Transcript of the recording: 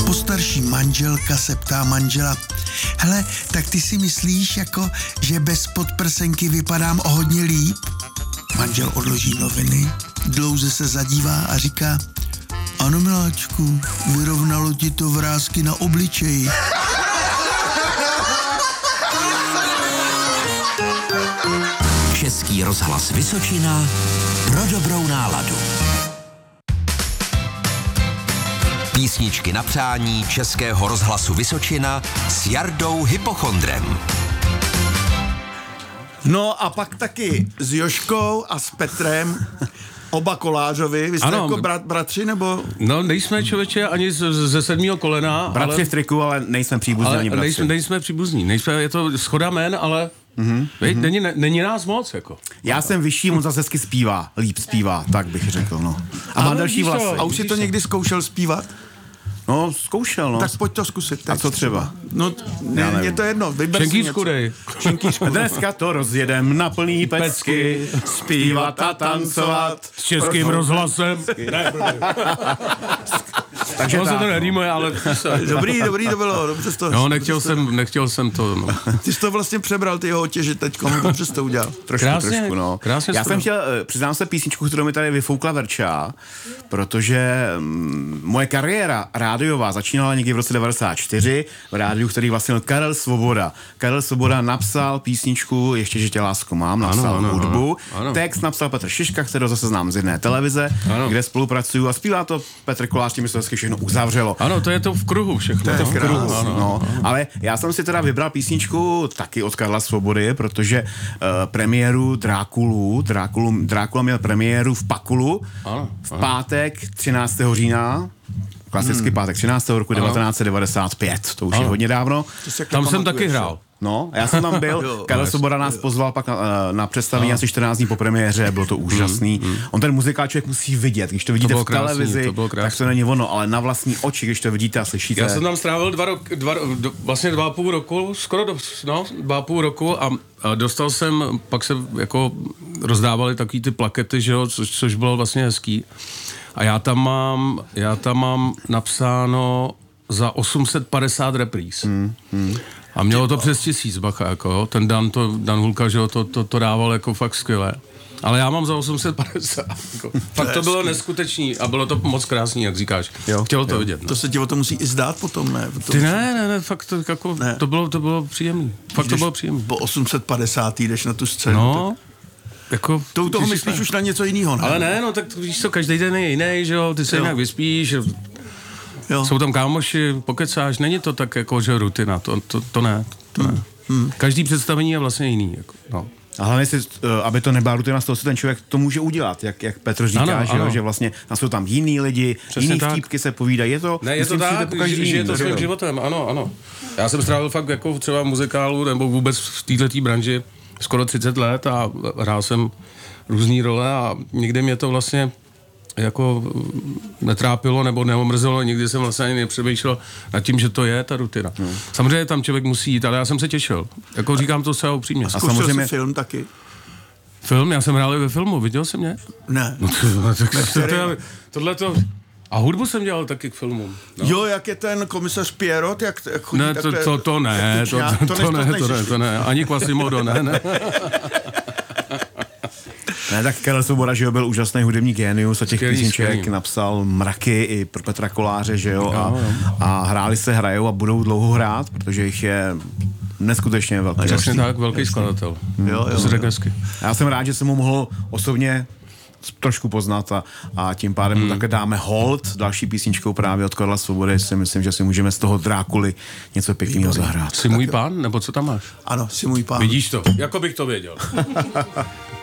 postarší manželka se ptá manžela: hele, tak ty si myslíš, jako, že bez podprsenky vypadám o hodně líp? Manžel odloží noviny, dlouze se zadívá a říká: ano, miláčku, vyrovnalo ti to vrásky na obličeji. Český rozhlas Vysočina pro dobrou náladu. Písničky na přání Českého rozhlasu Vysočina s Jardou Hypochondrem. No a pak taky s Jožkou a s Petrem, oba Kolářovi. Vy jste ano, jako bratři, nebo? No, nejsme, člověče, ani ze 7. kolena. Bratři v triku, ale nejsme příbuzní ani bratři. Nejsme příbuzní. Je to shoda jmen, ale není nás moc, jako. Já jsem vyšší, on zase hezky zpívá, líp zpívá, tak bych řekl, no. A má další vlasy. A už si to někdy zkoušel zpívat? No, zkoušel, no. Tak pojď to zkusit. Teď. A co třeba? No, je to jedno, vyber si něco. Šenkýřku. Dneska to rozjedem na plný pecky, zpívat a tancovat. S Českým rozhlasem. Takže se to nerýmuje, ale... Dobrý to bylo, dobře to... No, nechtěl jsem to, no. Ty jsi to vlastně přebral, ty jeho otěže teďko, dobře jsi to udělal. Trošku, no. Krásně. Já jsem chtěl, přiznám se písničku, kterou mi tady vyfoukla Verča, protože moje kariéra rádiová začínala někdy v roce 94 v rádiu, který vlastnil Karel Svoboda. Karel Svoboda napsal písničku Ještě, že tě lásko mám, napsal hudbu. Ano. Text napsal Petr Šiška, kterého zase znám z jedné televize, kde spolupracuju a zpívá to Petr Kolář, tím se všechno uzavřelo. Ano, to je to v kruhu všechno. To je v kruhu, ano. Ale já jsem si teda vybral písničku taky od Karla Svobody, protože premiéru Drákula měl premiéru v Pakulu v pátek 13. října. Klasický pátek 13. roku 1995. To už je hodně dávno. Tam jsem taky hrál. No, já jsem tam byl, Karel Svoboda nás pozval pak na představení asi 14 dní po premiéře, bylo to úžasný. On ten muzikál člověk musí vidět, když to vidíte v televizi, tak to není ono, ale na vlastní oči, když to vidíte a slyšíte. Já jsem tam strávil vlastně 2,5 roku, skoro 2,5 roku a dostal jsem, pak se jako rozdávali takový ty plakety, že jo, což bylo vlastně hezký. A já tam mám napsáno za 850 repríz. A mělo to přes 1000, bacha, jako jo. Ten Dan Hulka, že jo, to dával jako fakt skvěle. Ale já mám za 850. Jako. Fakt to bylo neskutečný a bylo to moc krásný, jak říkáš. Chtělo to vidět. No. To se ti o to musí i zdát potom, ne? Ne, fakt to, jako, ne. To bylo příjemný. Fakt to bylo příjemný. Po 850 jdeš na tu scénu. No, tak... Jako, to toho myslíš už na něco jiného, ne? Ale ne, no tak víš co, každý den je jiný, že jo, ty se jinak vyspíš, jo. Jsou tam kámoši, pokecáš, není to tak jako, že rutina, to ne. Každý představení je vlastně jiný, jako, no. A hlavně si, aby to nebyla rutina, z toho si ten člověk to může udělat, jak Petr říká, ano. Že vlastně jsou tam jiný lidi, přesně jiný vtípky se povídají, je to... Ne, je to tak, že je to svým životem, ano. Já jsem strávil fakt jako třeba v muzikálu, nebo vůbec v této branži skoro 30 let a hrál jsem různý role a někdy mě to vlastně jako netrápilo nebo neomrzelo, nikdy jsem vlastně ani nepřemýšlel nad tím, že to je ta rutina. Samozřejmě tam člověk musí jít, ale já jsem se těšil. Jako říkám to zcela upřímně. A samozřejmě jsi film taky? Film? Já jsem hrál i ve filmu, viděl jsi mě? Ne. No tohleto... A hudbu jsem dělal taky k filmům. No. Jo, jak je ten komisař Pierrot, jak chodí ne, takhle... To ne, ani Quasimodo, ne. Ne, tak Karel Svoboda, že jo, byl úžasný hudební génius a těch písniček napsal mraky i pro Petra Koláře, že jo, a hrajou a budou dlouho hrát, protože jich je neskutečně velký. Jasně tak, velký skladatel. Jo. Já jsem rád, že jsem mu mohl osobně trošku poznat a tím pádem mu také dáme hold další písničkou právě od Karla Svobody. Si myslím, že si můžeme z toho Drákuly něco pěkného zahrát. Jsi můj pán, nebo co tam máš? Ano, jsi můj pán. Vidíš to, jako bych to věděl.